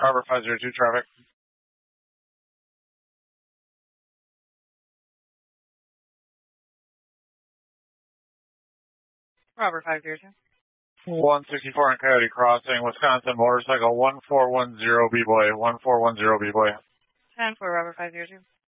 Harbor 502 traffic. Robert 502. 164 on Coyote Crossing, Wisconsin, motorcycle 1410 B-Boy, 1410 B-Boy. 10 for Robert 502.